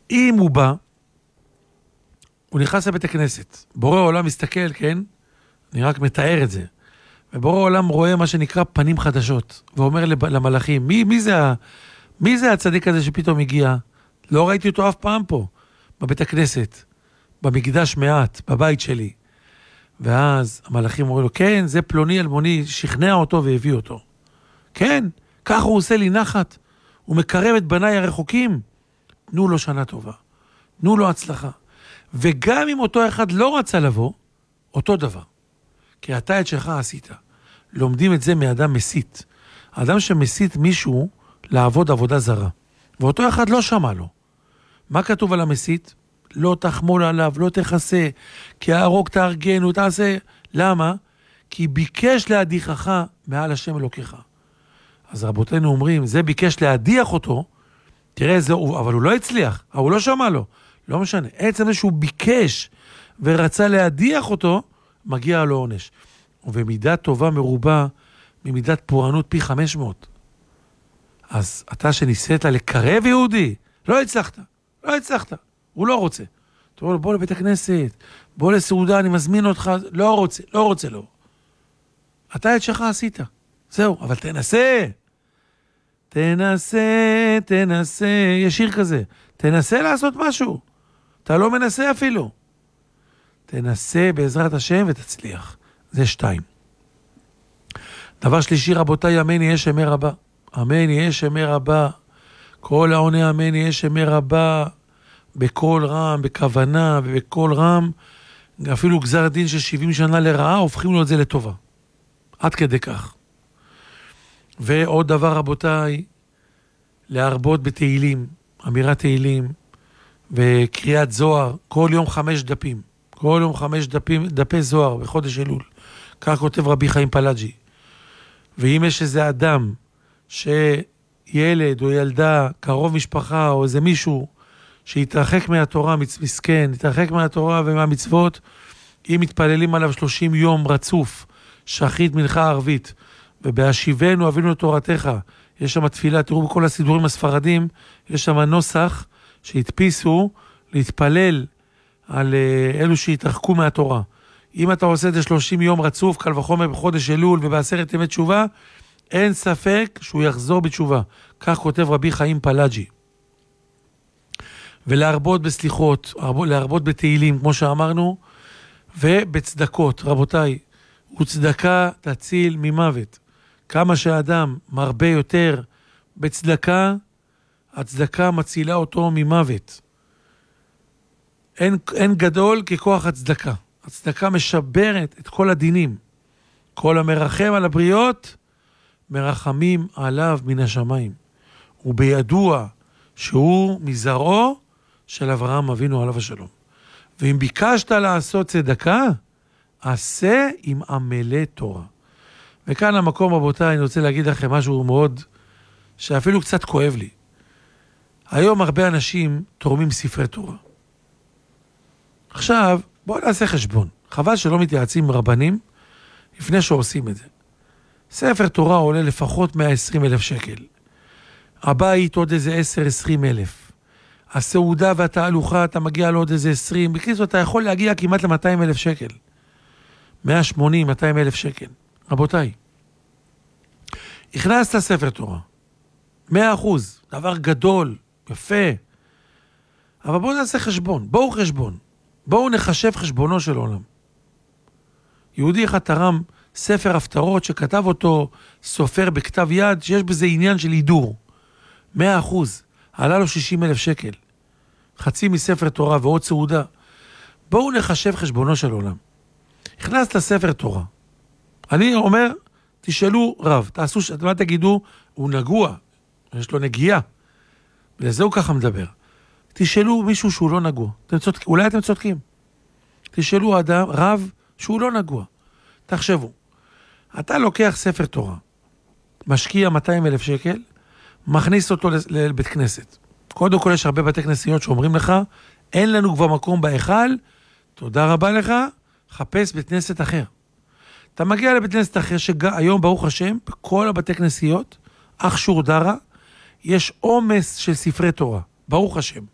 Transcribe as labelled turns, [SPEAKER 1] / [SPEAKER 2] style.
[SPEAKER 1] אם הוא בא, הוא נכנס לבית הכנסת, בורא העולם מסתכל, כן? אני רק מתאר את זה. ובורא העולם רואה מה שנקרא פנים חדשות, ואומר למלאכים, מי זה הצדיק הזה שפתאום הגיע? לא ראיתי אותו אף פעם פה, בבית הכנסת, במקדש מעט, בבית שלי. ואז המלאכים אומרים לו, כן, זה פלוני אלמוני, שכנע אותו והביא אותו. כן, ככה הוא עושה לי נחת, הוא מקרב את בניי הרחוקים. תנו לו שנה טובה, תנו לו הצלחה. וגם אם אותו אחד לא רצה לבוא, אותו דבר. כי אתה את שלך עשית. לומדים את זה מאדם מסית. האדם שמסית מישהו לעבוד עבודה זרה. ואותו אחד לא שמע לו. מה כתוב על המסית? לא תחמול עליו, לא תכסה, כי ההרוג תארגן, תעשה. למה? כי ביקש להדיחך מעל השם אלוקיך. אז רבותינו אומרים, זה ביקש להדיח אותו, תראה, אבל הוא לא הצליח, אבל הוא לא שמע לו. לא משנה. עצם זה שהוא ביקש ורצה להדיח אותו, מגיע לו עונש. ובמידת טובה מרובה, ממידת פורענות פי 500. אז אתה שניסית לקרב יהודי, לא הצלחת. הוא לא רוצה. אתה אומר לו, בוא לבית הכנסת, בוא לסעודה, אני מזמין אותך. לא רוצה. אתה את שלך עשית. זהו, אבל תנסה, יש שיר כזה. תנסה לעשות משהו. אתה לא מנסה אפילו. תנסה בעזרת השם ותצליח. זה 2. דבר שלישי, רבותיי, אמן יהיה שמי רבה. אמן יהיה שמי רבה. כל העונה אמן יהיה שמי רבה. בכל רם, בכוונה ובכל רם. אפילו גזר דין של 70 שנה לרעה, הופכים לו את זה לטובה. עד כדי כך. ועוד דבר, רבותיי, להרבות בתהילים, אמירת תהילים, וקריאת זוהר, כל יום 5 דפים. כל יום 5 דפי זוהר בחודש אלול. כך כותב רבי חיים פלאג'י. ואם יש איזה אדם שילד או ילדה, קרוב משפחה או איזה מישהו שיתרחק מהתורה, מסכן, יתרחק מהתורה ומהמצוות, אם מתפללים עליו 30 יום רצוף, שחית מנחה ערבית, ובהשיבנו אבינו תורתך, יש שם תפילה, תראו בכל הסידורים הספרדים, יש שם נוסח שהדפיסו להתפלל על אלו שהתרחקו מהתורה. אם אתה עושה את זה 30 יום רצוף, קל וחומר בחודש אלול ובעשרת ימי תשובה, אין ספק שהוא יחזור בתשובה. כך כותב רבי חיים פלאג'י. ולהרבות בסליחות, להרבות בתהילים, כמו שאמרנו, ובצדקות. רבותיי, וצדקה תציל ממוות. כמה שהאדם מרבה יותר בצדקה, הצדקה מצילה אותו ממוות. אין גדול ככוח הצדקה. הצדקה משברת את כל הדינים. כל המרחם על הבריות, מרחמים עליו מן השמיים. ובידוע שהוא מזרעו של אברהם אבינו עליו השלום. ואם ביקשת לעשות צדקה, עשה עם עמלי תורה. וכאן המקום, רבותיי, אני רוצה להגיד לכם משהו מאוד, שאפילו קצת כואב לי. היום הרבה אנשים תורמים ספרי תורה. עכשיו, בואו נעשה חשבון. חבל שלא מתייעצים עם רבנים לפני שעושים את זה. ספר תורה עולה לפחות 120,000 שקל. הבית עוד איזה 10,000-20,000. הסעודה והתהלוכה אתה מגיע לעוד איזה 20. בקיצור, אתה יכול להגיע כמעט ל-200,000 שקל. 180,000-200,000 שקל. רבותיי, הכנסת ספר תורה. 100%. דבר גדול, יפה. אבל בואו נעשה חשבון. בואו נחשב חשבונו של עולם. יהודי אחד תרם ספר הפטרות שכתב אותו סופר בכתב יד, שיש בזה עניין של הידור. 100%. עלה לו 60,000 שקל. חצי מספר תורה ועוד סעודה. בואו נחשב חשבונו של עולם. הכנסת ספר תורה. אני אומר, תשאלו רב, תעשו, מה תגידו? הוא נגוע, יש לו נגיעה. ולזה הוא ככה מדבר. תשאלו מישהו שהוא לא נגוע. אולי אתם צודקים. תשאלו אדם, רב, שהוא לא נגוע. תחשבו, אתה לוקח ספר תורה, משקיע 200,000 שקל, מכניס אותו לבית כנסת. קודם כל יש הרבה בתי כנסיות שאומרים לך, אין לנו כבר מקום בהיכל, תודה רבה לך, חפש בית כנסת אחר. אתה מגיע לבית כנסת אחר שהיום ברוך השם, בכל הבתי כנסיות, אך שור דרה, יש עומס של ספרי תורה, ברוך השם.